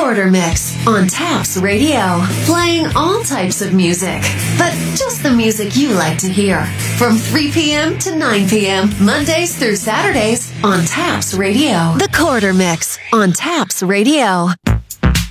Quarter Mix on Taps Radio. Playing all types of music, but just the music you like to hear. From 3 p.m. to 9 p.m. Mondays through Saturdays on Taps Radio. The Quarter Mix on Taps Radio.